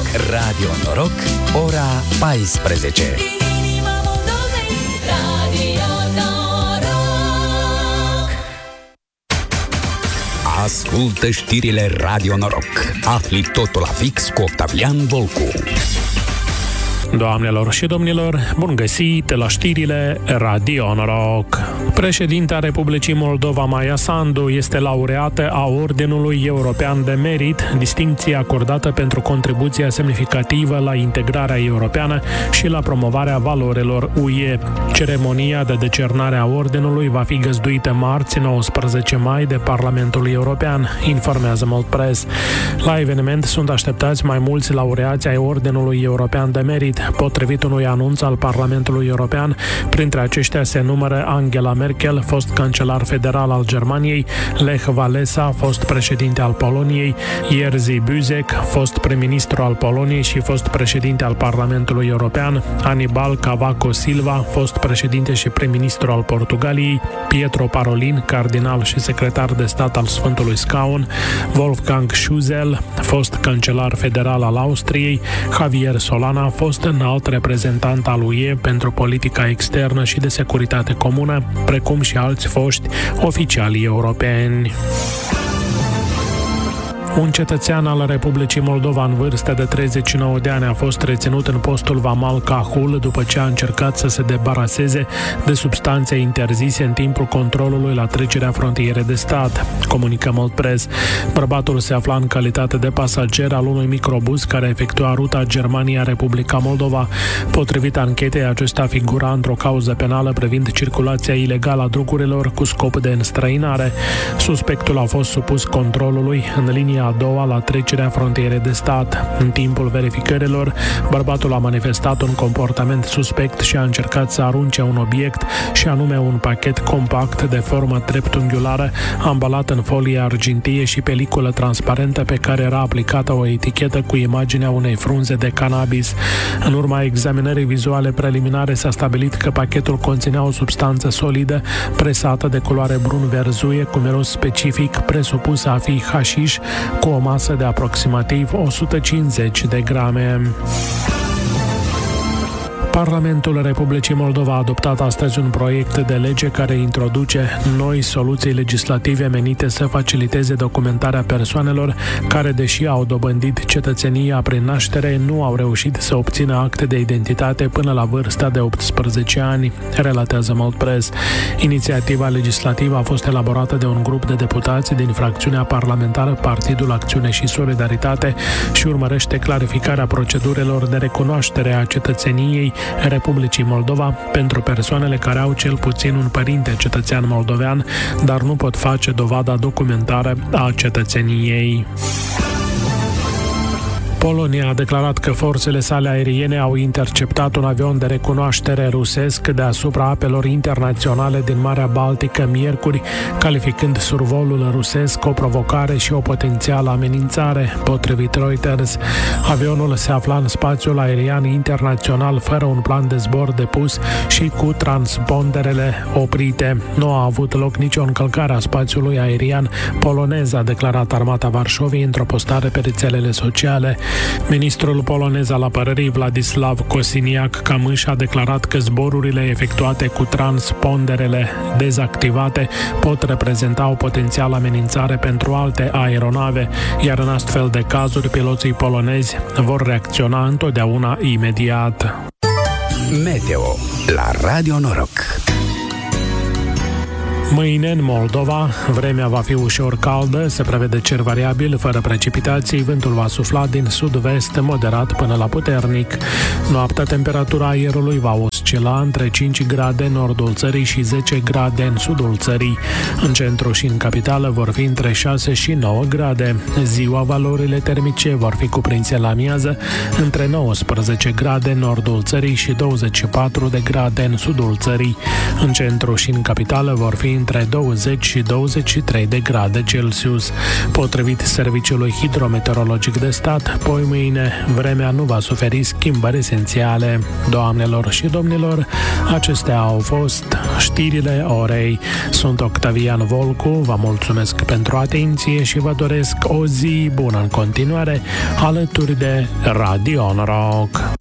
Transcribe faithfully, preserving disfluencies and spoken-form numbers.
Radio Noroc, ora paisprezece. Ascultă știrile Radio Noroc. Afli totul la fix cu Octavian Volcu. Doamnelor și domnilor, bun găsit la știrile Radio Noroc. Președinta Republicii Moldova, Maia Sandu, este laureată a Ordinului European de Merit, distincție acordată pentru contribuția semnificativă la integrarea europeană și la promovarea valorilor U E. Ceremonia de decernare a Ordinului va fi găzduită marți, nouăsprezece mai, de Parlamentul European, informează Moldpress. La eveniment sunt așteptați mai mulți laureați ai Ordinului European de Merit. Potrivit unui anunț al Parlamentului European, printre aceștia se numără Angela Merkel, fost cancelar federal al Germaniei, Lech Walesa, fost președinte al Poloniei, Jerzy Buzek, fost prim-ministru al Poloniei și fost președinte al Parlamentului European, Anibal Cavaco Silva, fost președinte și prim-ministru al Portugaliei, Pietro Parolin, cardinal și secretar de stat al Sfântului Scaun, Wolfgang Schüssel, fost cancelar federal al Austriei, Javier Solana, fost înalt reprezentant al U E pentru politica externă și de securitate comună, precum și alți foști oficiali europeni. Un cetățean al Republicii Moldova în vârstă de treizeci și nouă de ani a fost reținut în postul vamal Cahul după ce a încercat să se debaraseze de substanțe interzise în timpul controlului la trecerea frontierei de stat, comunică Moldpress. Bărbatul se afla în calitate de pasager al unui microbus care efectua ruta Germania-Republica Moldova. Potrivit anchetei, acesta figura într-o cauză penală privind circulația ilegală a drogurilor cu scop de înstrăinare. Suspectul a fost supus controlului în linia a doua la trecerea frontierei de stat. În timpul verificărilor, bărbatul a manifestat un comportament suspect și a încercat să arunce un obiect, și anume un pachet compact de formă dreptunghiulară, ambalat în folie argintie și peliculă transparentă pe care era aplicată o etichetă cu imaginea unei frunze de cannabis. În urma examinării vizuale preliminare s-a stabilit că pachetul conținea o substanță solidă, presată de culoare brun-verzuie, cu miros specific, presupusă a fi hașiș, cu o masă de aproximativ o sută cincizeci de grame. Parlamentul Republicii Moldova a adoptat astăzi un proiect de lege care introduce noi soluții legislative menite să faciliteze documentarea persoanelor care, deși au dobândit cetățenia prin naștere, nu au reușit să obțină acte de identitate până la vârsta de optsprezece ani, relatează Moldpress. Inițiativa legislativă a fost elaborată de un grup de deputați din fracțiunea parlamentară Partidul Acțiune și Solidaritate și urmărește clarificarea procedurilor de recunoaștere a cetățeniei Republicii Moldova pentru persoanele care au cel puțin un părinte cetățean moldovean, dar nu pot face dovada documentară a cetățeniei. Polonia a declarat că forțele sale aeriene au interceptat un avion de recunoaștere rusesc deasupra apelor internaționale din Marea Baltică miercuri, calificând survolul rusesc o provocare și o potențială amenințare, potrivit Reuters. Avionul se afla în spațiul aerian internațional fără un plan de zbor depus și cu transponderele oprite. Nu a avut loc nicio încălcare a spațiului aerian polonez, a declarat Armata Varșoviei într-o postare pe rețelele sociale. Ministrul polonez al apărării Vladislav Kosiniak-Kamysz a declarat că zborurile efectuate cu transponderele dezactivate pot reprezenta o potențială amenințare pentru alte aeronave, iar în astfel de cazuri piloții polonezi vor reacționa întotdeauna imediat. Meteo la Radio Noroc. Mâine, în Moldova, vremea va fi ușor caldă, se prevede cer variabil, fără precipitații, vântul va sufla din sud-vest, moderat până la puternic. Noaptea, temperatura aerului va oscila între cinci grade în nordul țării și zece grade în sudul țării. În centru și în capitală vor fi între șase și nouă grade. Ziua, valorile termice vor fi cuprinse la amiază între nouăsprezece grade în nordul țării și douăzeci și patru de grade în sudul țării. În centru și în capitală vor fi între douăzeci și douăzeci și trei de grade Celsius. Potrivit Serviciului Hidrometeorologic de Stat, poi mâine vremea nu va suferi schimbări esențiale. Doamnelor și domnilor, femeilor. Acestea au fost știrile orei. Sunt Octavian Volcu, vă mulțumesc pentru atenție și vă doresc o zi bună în continuare alături de Radio Noroc.